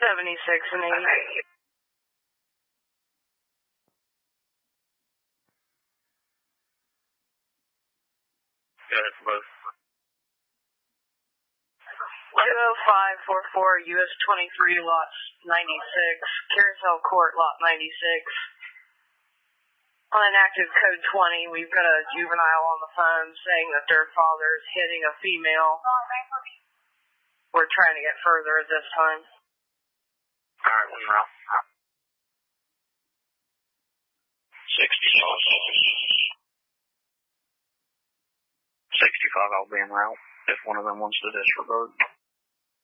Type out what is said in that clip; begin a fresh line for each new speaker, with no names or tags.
76 and 80.
Got it for both.
20544 US 23 lot 96, Carousel Court lot 96. On an active code 20, we've got a juvenile on the phone saying that their father's hitting a female. We're trying to get further at this time.
Alright, one route. 65, I'll be en route if one of them wants to disregard.